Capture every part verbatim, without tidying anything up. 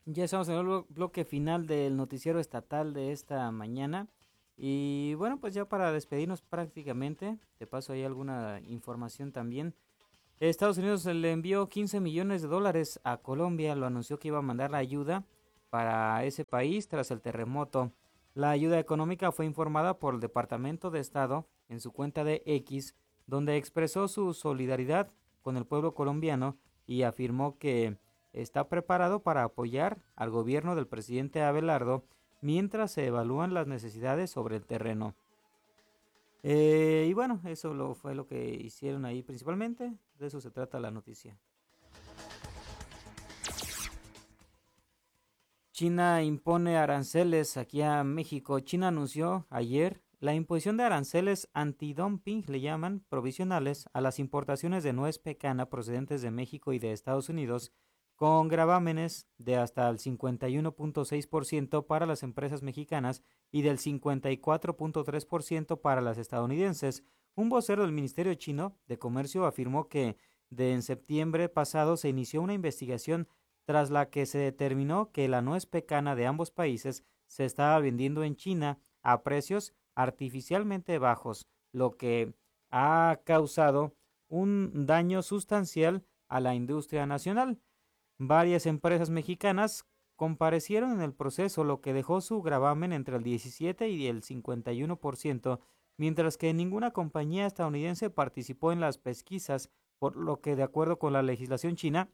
Ya estamos en el blo- bloque final del noticiero estatal de esta mañana. Y bueno, pues ya para despedirnos prácticamente, te paso ahí alguna información también. Estados Unidos le envió quince millones de dólares a Colombia, lo anunció que iba a mandar la ayuda para ese país tras el terremoto. La ayuda económica fue informada por el Departamento de Estado en su cuenta de X, donde expresó su solidaridad con el pueblo colombiano y afirmó que está preparado para apoyar al gobierno del presidente Abelardo mientras se evalúan las necesidades sobre el terreno. Eh, y bueno, eso lo, fue lo que hicieron ahí principalmente. De eso se trata la noticia. China impone aranceles aquí a México. China anunció ayer la imposición de aranceles antidumping, le llaman, provisionales a las importaciones de nuez pecana procedentes de México y de Estados Unidos, con gravámenes de hasta el cincuenta y uno punto seis por ciento para las empresas mexicanas y del cincuenta y cuatro punto tres por ciento para las estadounidenses. Un vocero del Ministerio chino de Comercio afirmó que de en septiembre pasado se inició una investigación tras la que se determinó que la nuez pecana de ambos países se estaba vendiendo en China a precios artificialmente bajos, lo que ha causado un daño sustancial a la industria nacional. Varias empresas mexicanas comparecieron en el proceso, lo que dejó su gravamen entre el diecisiete y el cincuenta y uno por ciento, mientras que ninguna compañía estadounidense participó en las pesquisas, por lo que, de acuerdo con la legislación china,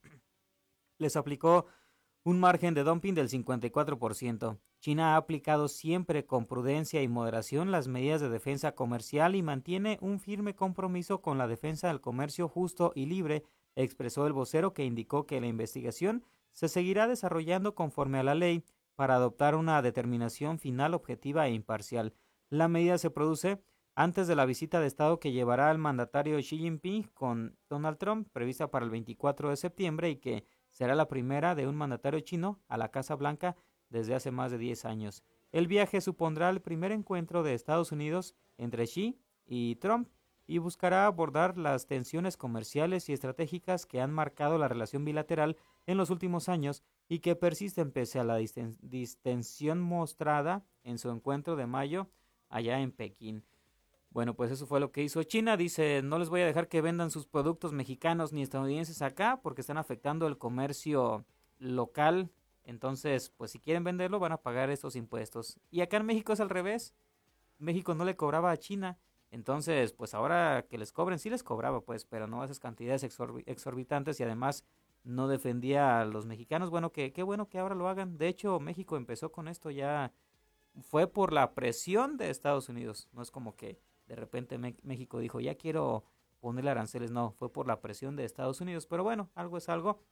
les aplicó un margen de dumping del cincuenta y cuatro por ciento. China ha aplicado siempre con prudencia y moderación las medidas de defensa comercial y mantiene un firme compromiso con la defensa del comercio justo y libre, expresó el vocero, que indicó que la investigación se seguirá desarrollando conforme a la ley para adoptar una determinación final objetiva e imparcial. La medida se produce antes de la visita de Estado que llevará el mandatario Xi Jinping con Donald Trump, prevista para el veinticuatro de septiembre, y que será la primera de un mandatario chino a la Casa Blanca desde hace más de diez años. El viaje supondrá el primer encuentro de Estados Unidos entre Xi y Trump y buscará abordar las tensiones comerciales y estratégicas que han marcado la relación bilateral en los últimos años y que persisten pese a la disten distensión mostrada en su encuentro de mayo allá en Pekín. Bueno, pues eso fue lo que hizo China. Dice, no les voy a dejar que vendan sus productos mexicanos ni estadounidenses acá porque están afectando el comercio local. Entonces, pues si quieren venderlo van a pagar estos impuestos. Y acá en México es al revés. México no le cobraba a China. Entonces, pues ahora que les cobren, sí les cobraba, pues, pero no esas cantidades exorbi- exorbitantes y además no defendía a los mexicanos. Bueno, que qué bueno que ahora lo hagan. De hecho, México empezó con esto ya, fue por la presión de Estados Unidos. No es como que de repente Me- México dijo, ya quiero ponerle aranceles. No, fue por la presión de Estados Unidos. Pero bueno, algo es algo.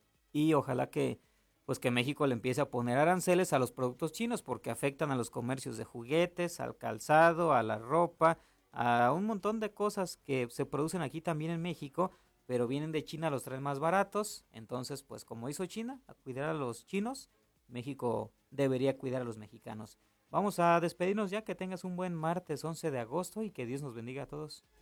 Y ojalá que, pues que México le empiece a poner aranceles a los productos chinos porque afectan a los comercios de juguetes, al calzado, a la ropa, a un montón de cosas que se producen aquí también en México, pero vienen de China, los traen más baratos. Entonces, pues como hizo China, a cuidar a los chinos, México debería cuidar a los mexicanos. Vamos a despedirnos ya, que tengas un buen martes once de agosto y que Dios nos bendiga a todos.